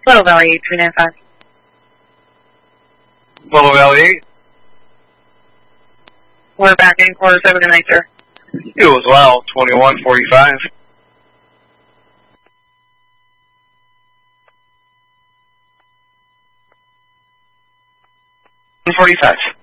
Little Valley 8395. Little Valley 8. We're back in quarter 7 tonight, sir. You as well, 2145. 145.